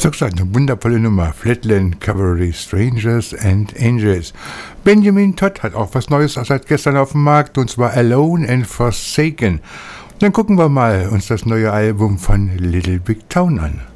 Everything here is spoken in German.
So gesagt, eine wundervolle Nummer. Flatland Cavalry, Strangers and Angels. Benjamin Todd hat auch was Neues seit gestern auf dem Markt, und zwar Alone and Forsaken. Dann gucken wir mal uns das neue Album von Little Big Town an.